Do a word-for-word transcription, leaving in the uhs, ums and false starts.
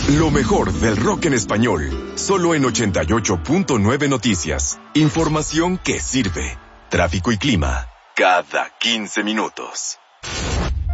Lo mejor del rock en español, solo en ochenta y ocho punto nueve Noticias. Información que sirve. Tráfico y clima, cada quince minutos.